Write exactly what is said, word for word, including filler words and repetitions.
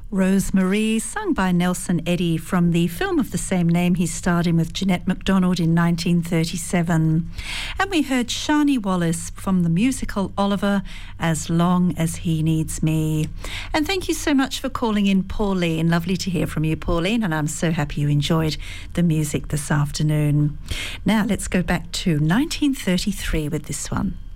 Rosemary, sung by Nelson Eddy from the film of the same name he starred in with Jeanette MacDonald in nineteen thirty-seven. And we heard Shani Wallis from the musical Oliver, As Long As He Needs Me. And thank you so much for calling in, Pauline. Lovely to hear from you, Pauline, and I'm so happy you enjoyed the music this afternoon. Now let's go back to nineteen thirty-three with this one.